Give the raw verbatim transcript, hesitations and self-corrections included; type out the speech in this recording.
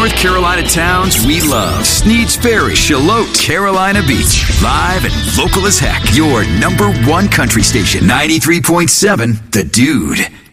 North Carolina towns we love. Sneads Ferry, Shallotte, Carolina Beach. Live and local as heck. Your number one country station, ninety-three point seven The Dude.